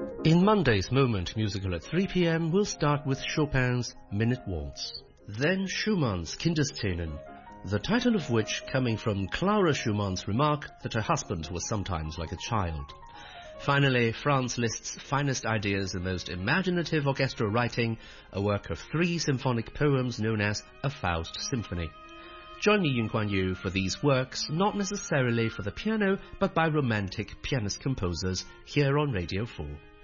In Monday's Moment musical at 3 p.m, we'll start with Chopin's Minute Waltz. Then Schumann's Kinderszenen, the title of which coming from Clara Schumann's remark that her husband was sometimes like a child. Finally, Franz Liszt's finest ideas and most imaginative orchestral writing, a work of 3 symphonic poems known as a Faust Symphony. Join me, Yun Guan Yu, for these works, not necessarily for the piano, but by romantic pianist composers here on Radio 4.